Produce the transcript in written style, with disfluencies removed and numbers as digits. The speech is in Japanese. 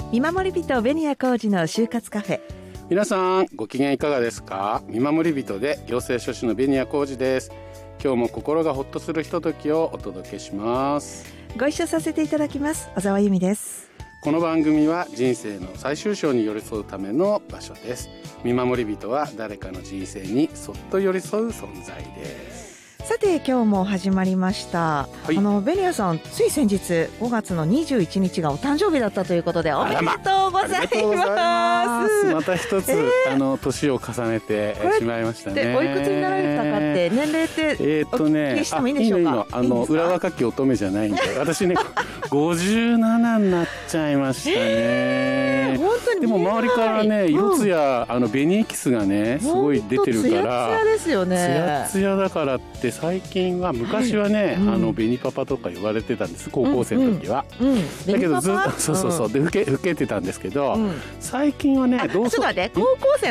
見守り人紅谷浩二の就活カフェ。 皆さんご機嫌いかがですか？見守り人で行政書士の紅谷浩二です。今日も心がほっとするひとときをお届けします。 ご一緒させていただきます。小沢由美です。 この番組は人生の最終章に寄り添うための場所です。見守り人は誰かの人生にそっと寄り添う存在です。 さて今日も始まりました、はい、紅谷さん、つい先日5月の21日がお誕生日だったということで、おめでとうございます。 また一つ、年を重ねてしまいましたね。 おいくつになられたかって年齢ってお聞きしてもいいんでしょうか？ 裏若き乙女じゃないんで私ね57になっちゃいましたね。 本当にでも周りからね、色つや紅エキスがねすごい出てるから、 ツヤツヤですよね。 ツヤツヤだからって最近は、昔はね、紅パパとか言われてたんです、高校生の時は、だけどずっとそうで老けてたんですけど、最近はね、 ちょっと待って、高校生